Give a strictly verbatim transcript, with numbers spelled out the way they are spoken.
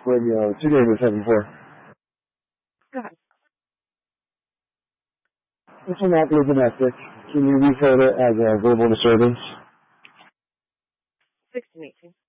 Radio, two David seven four. Go ahead. This will not be a domestic. Can you recode it as a verbal disturbance? sixteen eighteen.